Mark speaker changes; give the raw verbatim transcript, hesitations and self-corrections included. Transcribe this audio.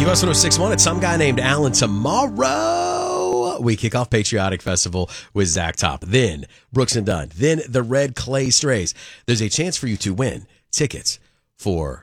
Speaker 1: Key West one oh six point one. It's some guy named Alan. Tomorrow, we kick off Patriotic Festival with Zach Top. Then, Brooks and Dunn. Then, the Red Clay Strays. There's a chance for you to win tickets for